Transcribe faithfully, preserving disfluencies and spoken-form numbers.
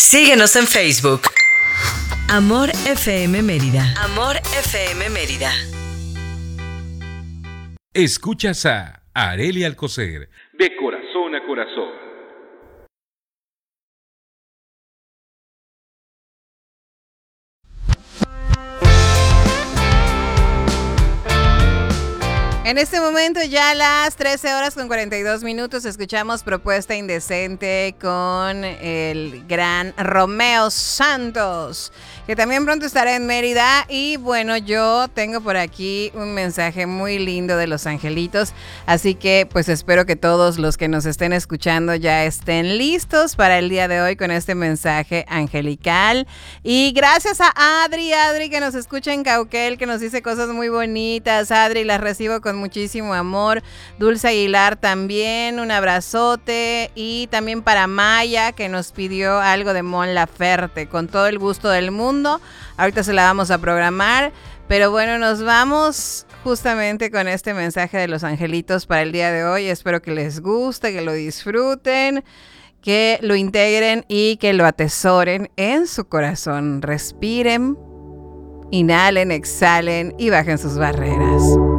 Síguenos en Facebook. Amor F M Mérida. Amor F M Mérida. Escuchas a Arely Alcocer, de corazón a corazón. En este momento ya a las trece horas con cuarenta y dos minutos escuchamos Propuesta Indecente con el gran Romeo Santos, que también pronto estará en Mérida. Y bueno, yo tengo por aquí un mensaje muy lindo de Los Angelitos, así que pues espero que todos los que nos estén escuchando ya estén listos para el día de hoy con este mensaje angelical. Y gracias a Adri, Adri que nos escucha en Cauquel, que nos dice cosas muy bonitas. Adri, las recibo con muchísimo amor. Dulce Aguilar también, un abrazote. Y también para Maya, que nos pidió algo de Mon Laferte, con todo el gusto del mundo. Ahorita se la vamos a programar, pero bueno, nos vamos justamente con este mensaje de Los Angelitos para el día de hoy. Espero que les guste, que lo disfruten, que lo integren y que lo atesoren en su corazón. Respiren, inhalen, exhalen y bajen sus barreras.